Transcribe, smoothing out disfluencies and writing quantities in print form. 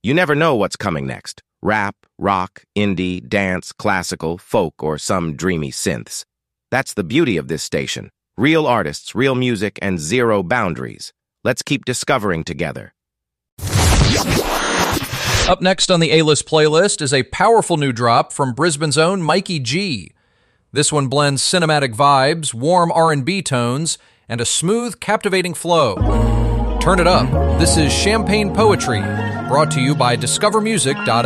You never know what's coming next. Rap, rock, indie, dance, classical, folk, or some dreamy synths. That's the beauty of this station. Real artists, real music, and zero boundaries. Let's keep discovering together. Up next on the A-List playlist is a powerful new drop from Brisbane's own Mikey G. This one blends cinematic vibes, warm R&B tones, and a smooth, captivating flow. Turn it up. This is Champagne Poetry, brought to you by discovermusic.fm.